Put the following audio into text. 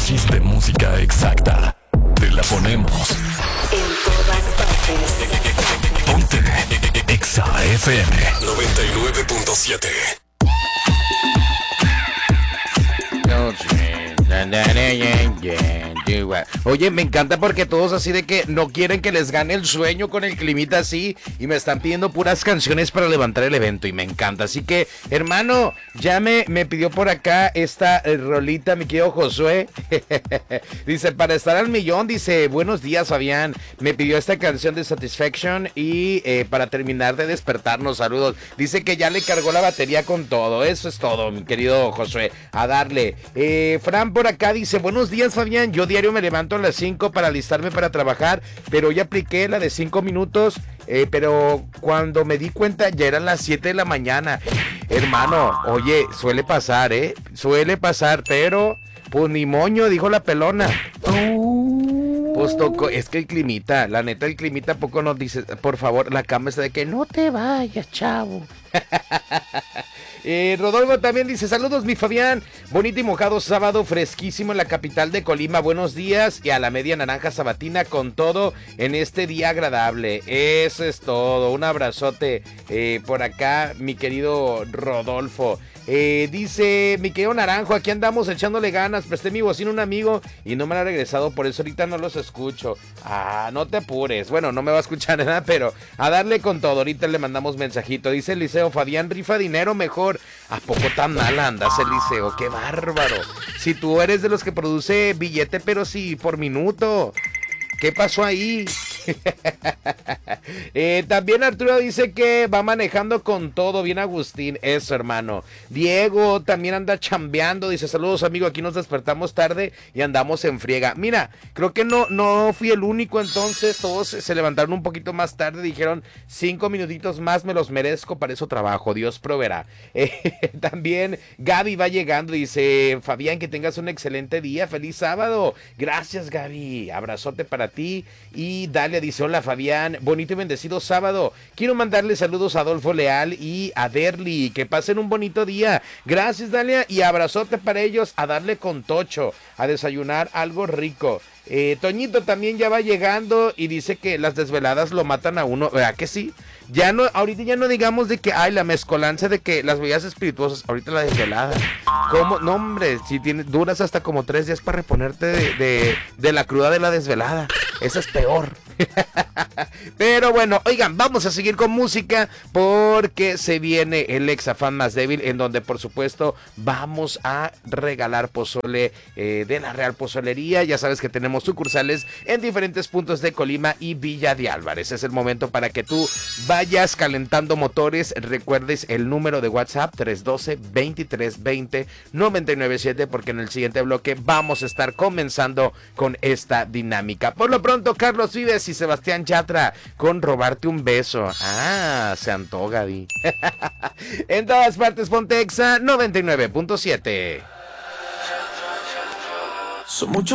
dosis de música exacta. Te la ponemos. En todas partes. Ponte Exa FM 99.7. Oye, me encanta porque todos así de que no quieren que les gane el sueño con el climita así y me están pidiendo puras canciones para levantar el evento y me encanta. Así que, hermano, ya me pidió por acá esta rolita, mi querido Josué. Dice, para estar al millón, dice, buenos días, Fabián. Me pidió esta canción de Satisfaction y para terminar de despertarnos, saludos. Dice que ya le cargó la batería con todo. Eso es todo, mi querido Josué. A darle. Fran por acá dice, buenos días, Fabián. Yo diario me levanto a las 5 para alistarme para trabajar, pero ya apliqué la de 5 minutos, pero cuando me di cuenta ya eran las 7 de la mañana. Hermano, oye, suele pasar, pero pues ni moño, dijo la pelona. Pues tocó, es que el climita, la neta, el climita poco nos dice, por favor, la cama está de que no te vayas, chavo. Rodolfo también dice, saludos mi Fabián, bonito y mojado sábado, fresquísimo en la capital de Colima, buenos días y a la media naranja sabatina con todo en este día agradable. Eso es todo, un abrazote por acá, mi querido Rodolfo. Dice mi querido Naranjo, aquí andamos echándole ganas, presté mi bocina a un amigo y no me la ha regresado, por eso ahorita no los escucho. No te apures, bueno, no me va a escuchar nada, pero a darle con todo, ahorita le mandamos mensajito. Dice Eliseo, Fabián rifa dinero mejor. ¿A poco tan mal andas, Eliseo? ¡Qué bárbaro! Si tú eres de los que produce billete, pero sí por minuto. ¿Qué pasó ahí? También Arturo dice que va manejando con todo, bien Agustín, eso hermano. Diego también anda chambeando, dice saludos amigo, aquí nos despertamos tarde y andamos en friega. Mira, creo que no fui el único entonces, todos se levantaron un poquito más tarde, dijeron 5 minutitos más me los merezco, para eso trabajo, Dios proveerá. También Gaby va llegando, dice Fabián que tengas un excelente día, feliz sábado. Gracias Gaby, abrazote para ti. Y Dalia dice, hola Fabián, bonito y bendecido sábado, quiero mandarle saludos a Adolfo Leal y a Derly, que pasen un bonito día. Gracias Dalia y abrazote para ellos, a darle con tocho, a desayunar algo rico. Toñito también ya va llegando y dice que las desveladas lo matan a uno, ¿verdad que sí? Ya no, ahorita ya no digamos de que hay la mezcolanza de que las bebidas espirituosas, ahorita la desvelada. ¿Cómo? No hombre, si duras hasta como 3 días para reponerte de la cruda de la desvelada. Esa es peor. Pero bueno, oigan, vamos a seguir con música porque se viene el Exafán más débil, en donde por supuesto vamos a regalar pozole de la Real Pozolería. Ya sabes que tenemos sucursales en diferentes puntos de Colima y Villa de Álvarez. Es el momento para que tú vayas calentando motores. Recuerdes el número de WhatsApp 312-2320-997, porque en el siguiente bloque vamos a estar comenzando con esta dinámica. Por lo pronto, Carlos Vives y Sebastián Yatra con Robarte un beso. Se antoja, Di. En todas partes, ponte Exa 99.7. Son muchos